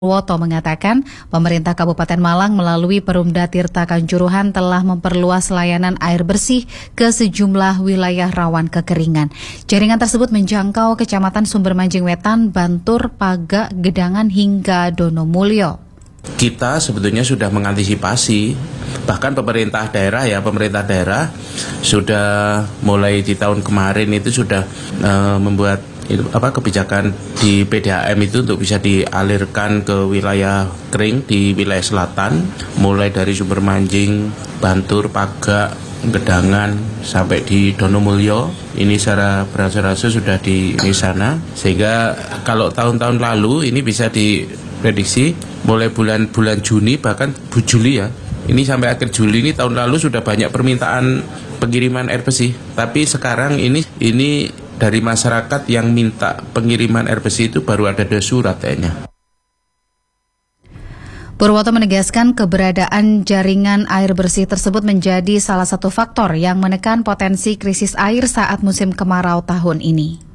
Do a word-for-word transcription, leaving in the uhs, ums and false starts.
Woto mengatakan pemerintah Kabupaten Malang melalui Perumda Tirta Kanjuruhan telah memperluas layanan air bersih ke sejumlah wilayah rawan kekeringan. Jaringan tersebut menjangkau Kecamatan Sumbermanjing Wetan, Bantur, Paga, Gedangan hingga Donomulyo. Kita sebetulnya sudah mengantisipasi, bahkan pemerintah daerah ya pemerintah daerah sudah mulai di tahun kemarin itu sudah uh, membuat itu apa kebijakan di P D A M itu untuk bisa dialirkan ke wilayah kering di wilayah selatan, mulai dari Sumbermanjing, Bantur, Paga, Gedangan sampai di Donomulyo. Ini secara beransur-ansur sudah di, di sana, sehingga kalau tahun-tahun lalu ini bisa diprediksi mulai bulan-bulan Juni bahkan Bu Juli ya. Ini sampai akhir Juli ini tahun lalu sudah banyak permintaan pengiriman air bersih, tapi sekarang ini ini dari masyarakat yang minta pengiriman air bersih itu baru ada dua surat kayaknya. Purwoto menegaskan keberadaan jaringan air bersih tersebut menjadi salah satu faktor yang menekan potensi krisis air saat musim kemarau tahun ini.